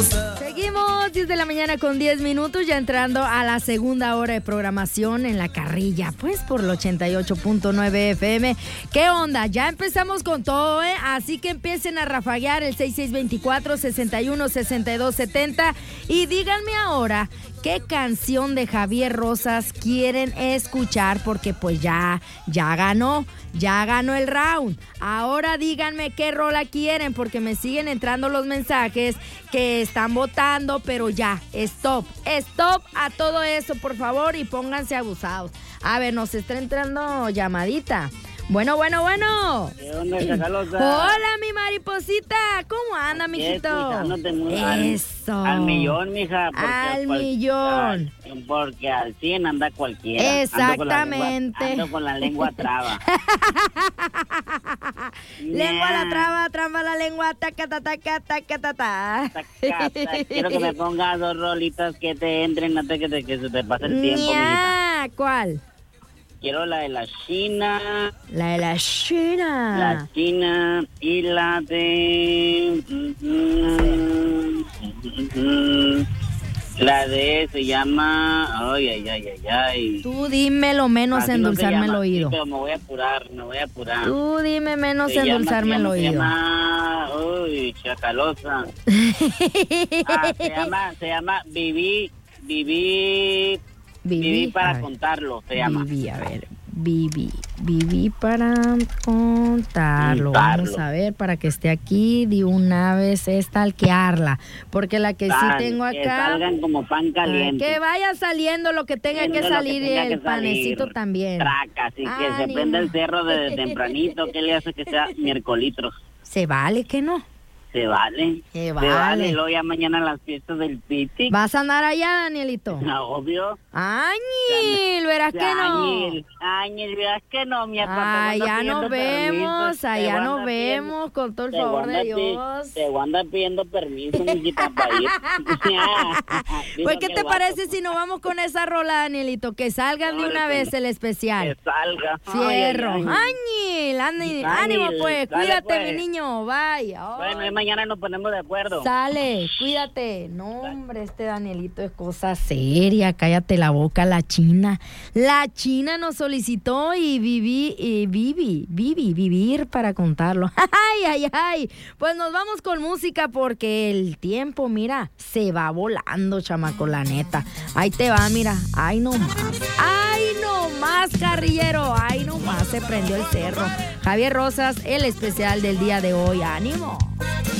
Seguimos 10 de la mañana con 10 minutos, ya entrando a la segunda hora de programación en La Carrilla, pues por el 88.9 FM. ¿Qué onda? Ya empezamos con todo, ¿eh? Así que empiecen a rafaguear el 6624-616270 y díganme ahora qué canción de Javier Rosas quieren escuchar, porque pues ya ganó el round. Ahora díganme qué rola quieren, porque me siguen entrando los mensajes que están votando, pero ya, stop a todo eso, por favor, y pónganse abusados. A ver, nos está entrando llamadita. Bueno. ¿Qué onda, Chacalosa? Hola, mi mariposita. ¿Cómo anda, mijito? Eso. Al millón, mija. Al millón. Porque al 100 anda cualquiera. Exactamente. Ando con la lengua traba. Lengua a la traba, traba la lengua, taca, Quiero que me pongas 2 rolitas que te entren antes que se te pase el tiempo, mijita. ¿Cuál? Quiero la de la China. La de la China. La China y la de... La de... se llama... Ay. Tú dime lo menos endulzarme el oído. Sí, pero me voy a apurar. Tú dime menos endulzarme el oído. Se llama... Uy, Chacalosa. Se llama Viví para contarlo, se llama. Viví para contarlo. Vamos a ver, para que esté aquí de una vez stalkearla, porque la que sí tengo acá... Que salgan como pan caliente. Que vaya saliendo lo que tenga que salir, y el panecito también. Traca, así que se prende el cerro desde tempranito, que le hace que sea miércolitros. ¿Se vale que no? Se vale. Se vale. Luego ya mañana las fiestas del Piti. ¿Vas a andar allá, Danielito? No, obvio. Añil, verás que no. Añil, verás que no, mi papá. Ya nos vemos, allá nos vemos, con todo el favor de Dios. Te voy a andar pidiendo permiso, mijita, para ir. Pues, ¿qué te parece si nos vamos con esa rola, Danielito? Que salgan de una vez el especial. Que salga. Fierro. Añil, ánimo pues, cuídate, mi niño, bye. Bueno, mañana nos ponemos de acuerdo. Sale, cuídate. No, hombre, este Danielito es cosa seria. Cállate la boca, la China. La China nos solicitó y vivir para contarlo. Ay. Pues nos vamos con música, porque el tiempo, mira, se va volando, chamaco, la neta. Ahí te va, mira. Ay, no más, carrillero. Ay, no más, se prendió el cerro. Javier Rosas, el especial del día de hoy. ¡Ánimo!